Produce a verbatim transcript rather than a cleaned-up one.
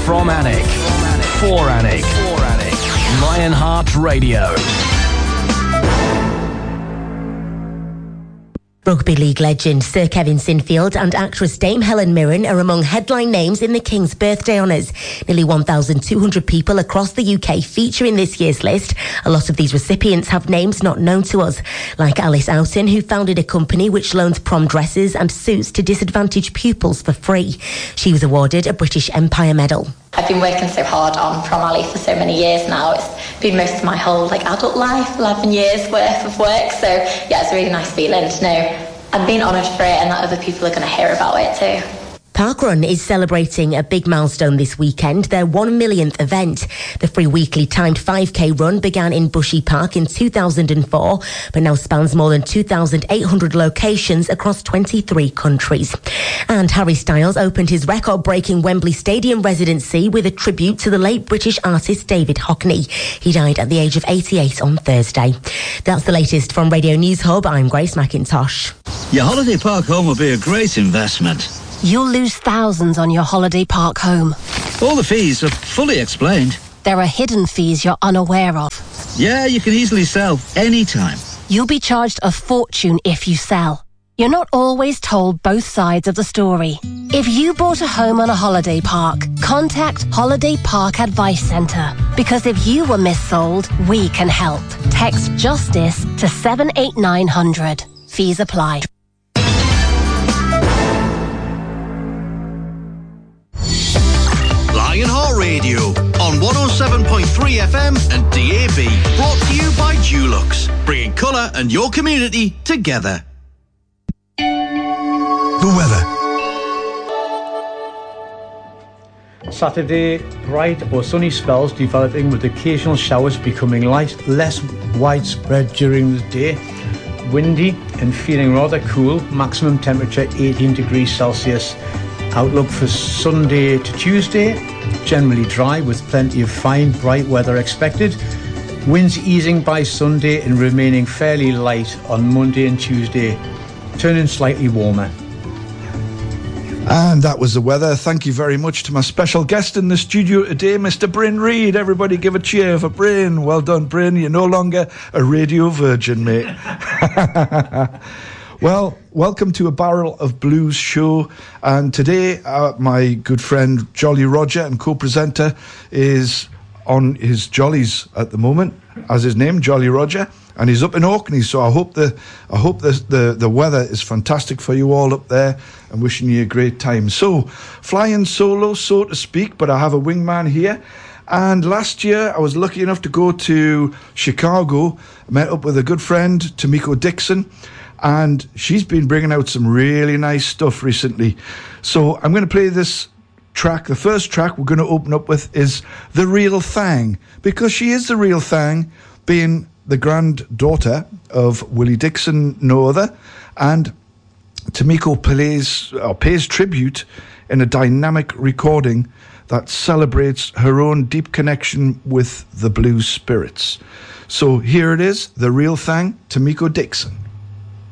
From Alnwick. For Alnwick. Lionheart Radio. Rugby League legend Sir Kevin Sinfield and actress Dame Helen Mirren are among headline names in the King's birthday honours. Nearly one thousand two hundred people across the U K feature in this year's list. A lot of these recipients have names not known to us, like Alice Oughton, who founded a company which loans prom dresses and suits to disadvantaged pupils for free. She was awarded a British Empire Medal. I've been working so hard on Prom Alley for so many years now. It's been most of my whole like adult life, eleven years worth of work. So yeah, it's a really nice feeling to know I'm being honoured for it and that other people are going to hear about it too. Parkrun is celebrating a big milestone this weekend, their one millionth event. The free weekly timed five K run began in Bushy Park in two thousand four, but now spans more than two thousand eight hundred locations across twenty-three countries. And Harry Styles opened his record-breaking Wembley Stadium residency with a tribute to the late British artist David Hockney. He died at the age of eighty-eight on Thursday. That's the latest from Radio News Hub. I'm Grace McIntosh. Your holiday park home will be a great investment. You'll lose thousands on your holiday park home. All the fees are fully explained. There are hidden fees you're unaware of. Yeah, you can easily sell anytime. You'll be charged a fortune if you sell. You're not always told both sides of the story. If you bought a home on a holiday park, contact Holiday Park Advice Centre. Because if you were missold, we can help. Text JUSTICE to seven eight nine hundred. Fees apply. Lionheart Radio on one oh seven point three F M and D A B. Brought to you by Dulux, bringing colour and your community together. The weather. Saturday, bright or sunny spells developing with occasional showers becoming light, less widespread during the day. Windy and feeling rather cool, maximum temperature eighteen degrees Celsius. Outlook for Sunday to Tuesday, generally dry with plenty of fine, bright weather expected. Winds easing by Sunday and remaining fairly light on Monday and Tuesday, turning slightly warmer. And that was the weather. Thank you very much to my special guest in the studio today, Mister Bryn Reid. Everybody give a cheer for Bryn. Well done, Bryn. You're no longer a radio virgin, mate. Well, welcome to a Barrel of Blues show. And today, uh, my good friend Jolly Roger and co-presenter is on his jollies at the moment, as his name, Jolly Roger. And he's up in Orkney, so I hope the I hope the, the the weather is fantastic for you all up there, and wishing you a great time. So, flying solo, so to speak, but I have a wingman here. And last year, I was lucky enough to go to Chicago. I met up with a good friend, Tamiko Dixon, and she's been bringing out some really nice stuff recently. So I'm going to play this track. The first track we're going to open up with is The Real Thang, because she is the real thang, being the granddaughter of Willie Dixon, no other, and Tamiko plays, or pays tribute in a dynamic recording that celebrates her own deep connection with the blues spirits. So here it is, The Real Thang, Tamiko Dixon.